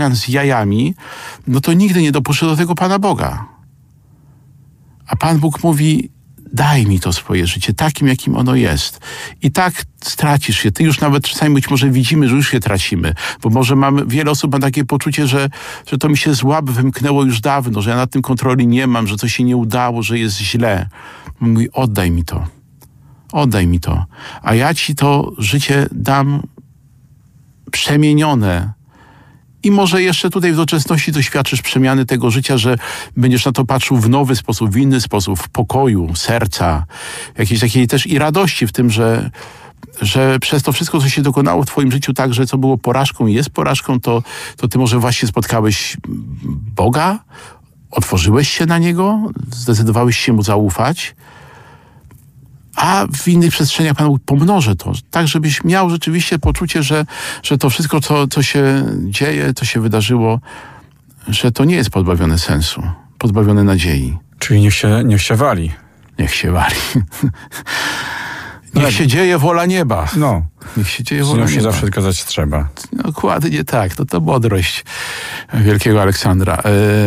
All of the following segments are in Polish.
z jajami, no to nigdy nie dopuszczę do tego Pana Boga. A Pan Bóg mówi, daj mi to swoje życie takim, jakim ono jest. I tak stracisz się. Ty już nawet czasami być może widzimy, że już się tracimy. Bo może wiele osób ma takie poczucie, że to mi się z łap wymknęło już dawno, że ja nad tym kontroli nie mam, że coś się nie udało, że jest źle. Mówi, oddaj mi to. Oddaj mi to. A ja ci to życie dam przemienione. I może jeszcze tutaj w doczesności doświadczysz przemiany tego życia, że będziesz na to patrzył w nowy sposób, w inny sposób, w pokoju, serca, jakiejś takiej też i radości w tym, że przez to wszystko, co się dokonało w twoim życiu, tak, że co było porażką i jest porażką, to ty może właśnie spotkałeś Boga, otworzyłeś się na Niego, zdecydowałeś się Mu zaufać, a w innych przestrzeniach Pan Bóg pomnoży to, tak żebyś miał rzeczywiście poczucie, że to wszystko, co się dzieje, co się wydarzyło, że to nie jest pozbawione sensu, pozbawione nadziei. Czyli niech się wali. Niech się wali. Niech się dzieje wola nieba. No. Niech się dzieje wola nieba. się zawsze zgadzać trzeba. Dokładnie tak. To mądrość wielkiego Aleksandra.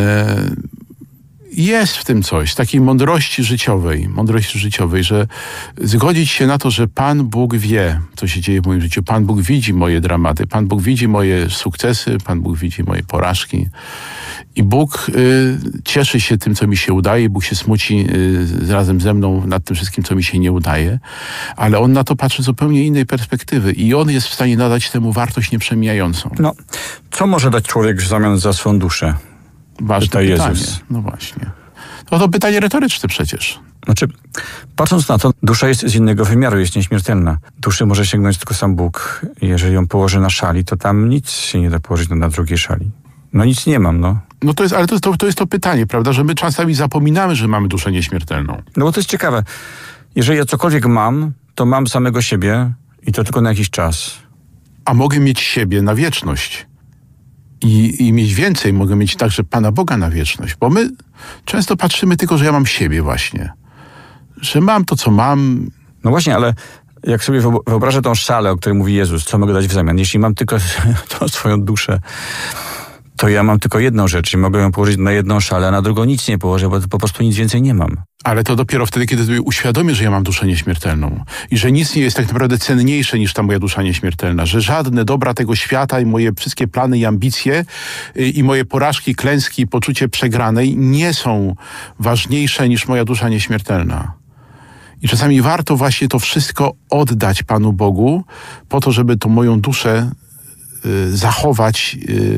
Jest w tym coś, takiej mądrości życiowej, że zgodzić się na to, że Pan Bóg wie, co się dzieje w moim życiu. Pan Bóg widzi moje dramaty, Pan Bóg widzi moje sukcesy, Pan Bóg widzi moje porażki. I Bóg cieszy się tym, co mi się udaje, Bóg się smuci razem ze mną nad tym wszystkim, co mi się nie udaje, ale On na to patrzy z zupełnie innej perspektywy i On jest w stanie nadać temu wartość nieprzemijającą. No, co może dać człowiek w zamian za swą duszę? Ważne Pyta pytanie. Jezus. No właśnie. To pytanie retoryczne przecież. Znaczy, patrząc na to, dusza jest z innego wymiaru, jest nieśmiertelna. Duszy może sięgnąć tylko sam Bóg. Jeżeli ją położy na szali, to tam nic się nie da położyć na drugiej szali. No nic nie mam, no. No to jest to pytanie, prawda, że my czasami zapominamy, że mamy duszę nieśmiertelną. No bo to jest ciekawe. Jeżeli ja cokolwiek mam, to mam samego siebie i to tylko na jakiś czas. A mogę mieć siebie na wieczność. I mieć więcej, mogę mieć także Pana Boga na wieczność. Bo my często patrzymy tylko, że ja mam siebie właśnie. Że mam to, co mam. No właśnie, ale jak sobie wyobrażę tą szalę, o której mówi Jezus, co mogę dać w zamian? Jeśli mam tylko tą swoją duszę, to ja mam tylko jedną rzecz i mogę ją położyć na jedną szalę, a na drugą nic nie położę, bo po prostu nic więcej nie mam. Ale to dopiero wtedy, kiedy sobie uświadomię, że ja mam duszę nieśmiertelną i że nic nie jest tak naprawdę cenniejsze niż ta moja dusza nieśmiertelna, że żadne dobra tego świata i moje wszystkie plany i ambicje i moje porażki, klęski, poczucie przegranej nie są ważniejsze niż moja dusza nieśmiertelna. I czasami warto właśnie to wszystko oddać Panu Bogu po to, żeby tą moją duszę zachować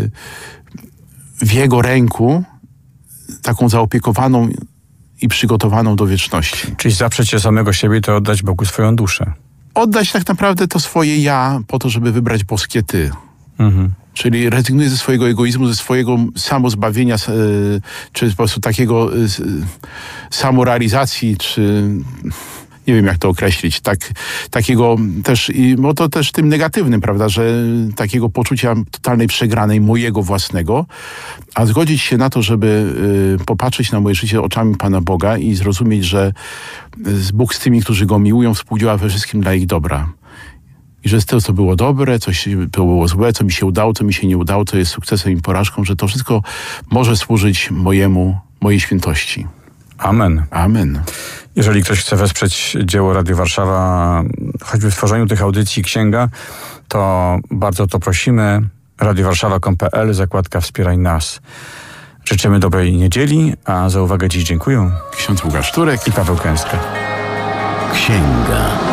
w Jego ręku, taką zaopiekowaną i przygotowaną do wieczności. Czyli zaprzeć się samego siebie, to oddać Bogu swoją duszę. Oddać tak naprawdę to swoje ja po to, żeby wybrać boskie ty. Mhm. Czyli rezygnuję ze swojego egoizmu, ze swojego samozbawienia, czy po prostu takiego samorealizacji, czy nie wiem jak to określić, takiego też, bo to też tym negatywnym, prawda, że takiego poczucia totalnej przegranej mojego własnego, a zgodzić się na to, żeby popatrzeć na moje życie oczami Pana Boga i zrozumieć, że Bóg z tymi, którzy Go miłują, współdziała we wszystkim dla ich dobra. I że z tego, co było dobre, coś było złe, co mi się udało, co mi się nie udało, co jest sukcesem i porażką, że to wszystko może służyć mojej świętości. Amen. Amen. Jeżeli ktoś chce wesprzeć dzieło Radio Warszawa, choćby w tworzeniu tych audycji księga, to bardzo to prosimy. radiowarszawa.pl, zakładka Wspieraj nas. Życzymy dobrej niedzieli, a za uwagę dziś dziękuję Ksiądz Łukasz Turek i Paweł Kęska. Księga.